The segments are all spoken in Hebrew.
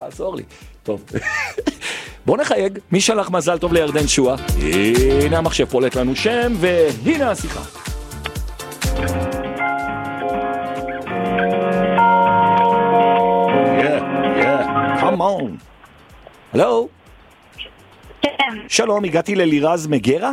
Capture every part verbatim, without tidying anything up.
תעזור לי. טוב. בוא נחייג, מי שלח מזל טוב לירדן שואה? הנה המחשב פולט לנו שם, והנה השיחה. Yeah, yeah, come on. הלו? כן. שלום, הגעתי ללירז מגרה?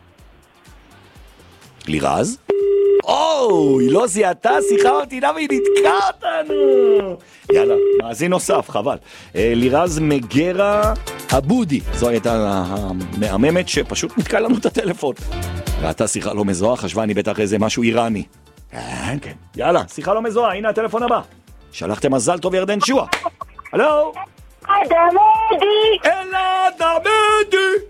לירז? אוי, לא זיהתה, שיחה אותינה והיא נתקעה אותנו. יאללה, מאזין נוסף, חבל. לירז מגרה אבודי, זו הייתה המאממת שפשוט נתקעה לנו את הטלפון. ראתה שיחה לא מזוהה, חשבה אני בטח איזה משהו איראני. כן, כן. יאללה, שיחה לא מזוהה, הנה הטלפון הבא. שלחתם מזל טוב ירדן שואה. הלו? אדמדי! אלעד עמדי!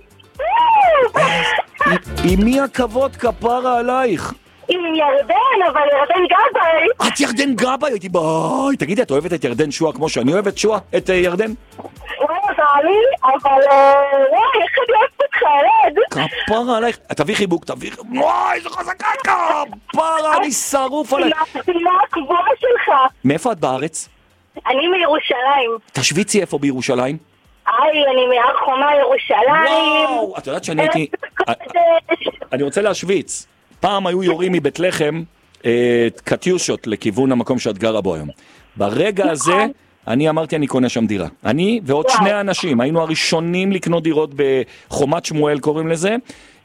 עם מי הכבוד כפרה עלייך? עם ירדן, אבל ירדן גבאי. את ירדן גבאי, הייתי ביי. תגידי, את אוהבת את ירדן שואה כמו שאני אוהבת שואה? את ירדן? לא זעלי, אבל וואי, איך אני אוהבת אותך, אלעד? כפרה עלייך. תביא חיבוק, תביא חיבוק. וואי, זה חזקה כפרה, אני שרוף עלייך. מה הקבועה שלך? מאיפה את בארץ? אני מירושלים. תשוויצי איפה בירושלים? היי, אני מהר חומה ירושלים. וואו, את יודעת שאני הייתי... אני רוצה להשוויץ. פעם היו יורים מבית לחם קטיושות לכיוון המקום שאת גרה בו היום. ברגע הזה אני אמרתי אני קונה שם דירה. אני ועוד שני אנשים היינו הראשונים לקנות דירות בחומת שמואל קוראים לזה.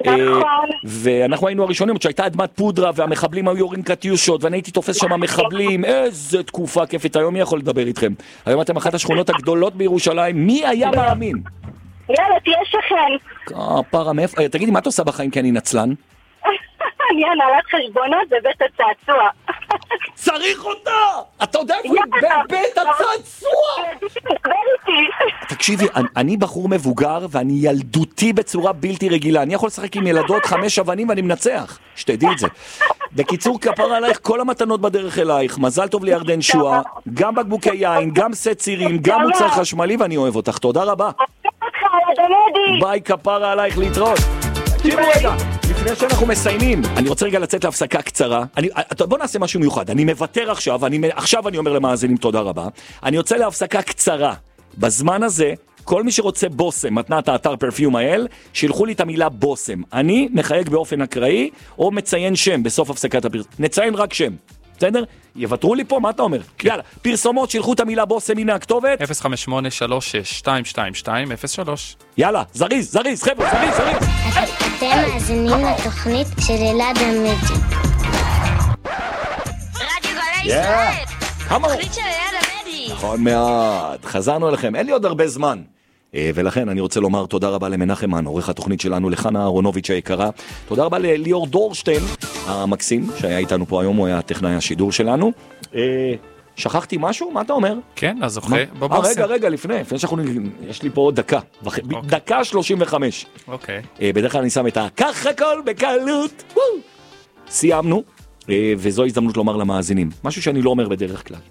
ואנחנו היינו הראשונים שהייתה אדמת פודרה והמחבלים היו יורים קטיושות ואני הייתי תופס שם מחבלים. איזה תקופה כיפית, היום מי יכול לדבר איתכם? היום אתם אחת השכונות הגדולות בירושלים, מי היה מאמין? יאללה, תהיה שכן. פרה, מאיפה? תגידי, מה את עושה בחיים כי אני נצלן? אני הנהלת חשבונות בבית הצעצוע. צריך אותה! אתה יודע איפה היא? בבית הצעצוע! תקשיבי, אני בחור מבוגר ואני ילדותי בצורה בלתי רגילה. אני יכול לשחק עם ילדות חמש אבנים ואני מנצח. שתדעי את זה. בקיצור, כפרה עלייך, כל המתנות בדרך אלייך. מזל טוב לירדן שואה. גם בקבוקי יין, גם סט צירים, גם מוצר חשמלי ואני אוהב אותך. תודה רבה. ביי, כפרה עלייך, להתראות. תראו רגע, לפני שאנחנו מסיימים, אני רוצה רגע לצאת להפסקה קצרה. אני, בוא נעשה משהו מיוחד. אני מוותר עכשיו, אני, עכשיו אני אומר למאזינים תודה רבה. אני יוצא להפסקה קצרה. בזמן הזה, כל מי שרוצה בוסם, מתנת האתר פרפיום האל, שילחו לי את המילה בוסם. אני מחייג באופן אקראי, או מציין שם בסוף הפסקת הפרסום. נציין רק שם. בסדר? יוותרו לי פה, מה אתה אומר? יאללה, פרסומות, שילחו את המילה בוסם, הנה הכתובת. אפס חמש שמונה שלוש שש שתיים שתיים שתיים אפס שלוש. יאללה, זריז, זריז, חבר'ה, זריז, זריז. אתם מאזינים לתוכנית של אלעד עמדי. רדיו גלי ישראל. תוכנית של אלעד עמדי. נכון מאוד, חזרנו אליכם, אין לי עוד הרבה זמן. ולכן אני רוצה לומר תודה רבה למנחם מן, עורך התוכנית שלנו, לחנה אהרונוביץ' היקרה. תודה רבה לליאור דורשטיין המקסים, שהיה איתנו פה היום, הוא היה טכנאי השידור שלנו. שכחתי משהו? מה אתה אומר? כן, אז זוכה בבוסם. רגע, רגע, לפני, לפני שאנחנו, יש לי פה עוד דקה, דקה שלושים וחמש. אוקיי. בדרך כלל אני שם את הקח הכל בקלות. סיימנו, וזו הזדמנות לומר למאזינים, משהו שאני לא אומר בדרך כלל.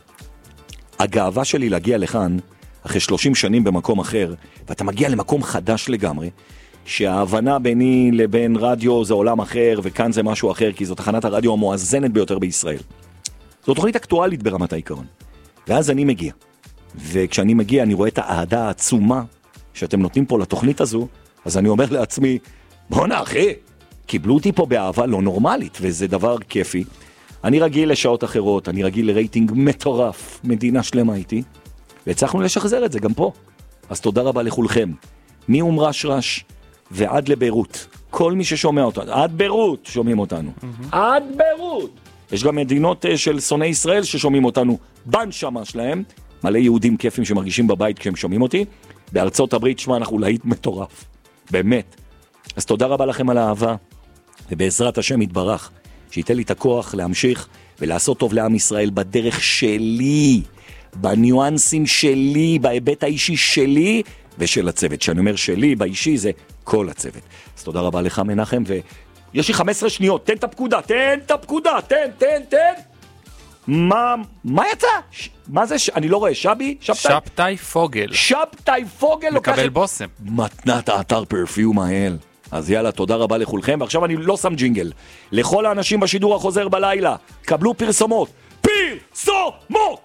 הגאווה שלי להגיע לכאן, אחרי שלושים שנים במקום אחר, ואתה מגיע למקום חדש לגמרי, שההבנה ביני לבין רדיו זה עולם אחר, וכאן זה משהו אחר, כי זו תחנת הרדיו המואזנת ביותר בישראל. זו תוכנית אקטואלית ברמת העיקרון. ואז אני מגיע. וכשאני מגיע אני רואה את האהדה העצומה שאתם נותנים פה לתוכנית הזו, אז אני אומר לעצמי, בוא'נה אחי, קיבלו אותי פה באהבה לא נורמלית, וזה דבר כיפי. אני רגיל לשעות אחרות, אני רגיל לרייטינג מטורף, מדינה שלמה איתי, והצלחנו לשחזר את זה גם פה. אז תודה רבה לכולכם. מאום רש ועד לביירות. כל מי ששומע אותנו, עד ביירות שומעים אותנו. Mm-hmm. עד ביירות. יש גם מדינות של שונאי ישראל ששומעים אותנו בנשמה שלהם. מלא יהודים כיפים שמרגישים בבית כשהם שומעים אותי. בארצות הברית שמה אנחנו להיט מטורף. באמת. אז תודה רבה לכם על האהבה. ובעזרת השם יתברך, שייתן לי את הכוח להמשיך ולעשות טוב לעם ישראל בדרך שלי. בניואנסים שלי, בהיבט האישי שלי ושל הצוות. שאני אומר שלי, באישי זה כל הצוות. אז תודה רבה לך מנחם, ויש לי חמש עשרה שניות, תן את הפקודה, תן את הפקודה, תן, תן, תן. מה, מה יצא? ש... מה זה? ש... אני לא רואה, שבי? שבתאי? שבתאי פוגל. שבתאי פוגל מקבל בוסם. מתנת האתר פרפיום האל. אז יאללה, תודה רבה לכולכם, ועכשיו אני לא שם ג'ינגל. לכל האנשים בשידור החוזר בלילה, קבלו פרסומות. פרסומות!